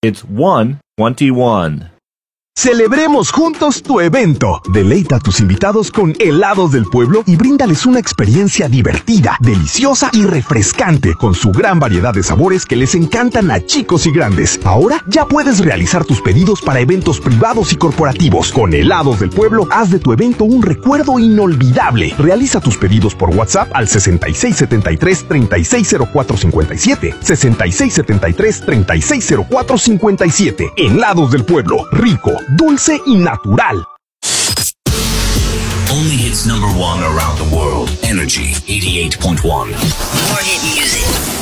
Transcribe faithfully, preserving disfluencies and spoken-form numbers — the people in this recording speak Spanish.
It's one twenty-one. Celebremos juntos tu evento. Deleita a tus invitados con helados del pueblo y bríndales una experiencia divertida, deliciosa y refrescante con su gran variedad de sabores que les encantan a chicos y grandes. Ahora ya puedes realizar tus pedidos para eventos privados y corporativos. Con Helados del Pueblo, haz de tu evento un recuerdo inolvidable. Realiza tus pedidos por WhatsApp al sesenta y seis setenta y tres, treinta y seis cero cuatro cincuenta y siete. sesenta y seis setenta y tres, treinta y seis cero cuatro cincuenta y siete. Helados del Pueblo, rico, dulce y natural. Only hits number one around the world. Energy eighty-eight point one. More hit music.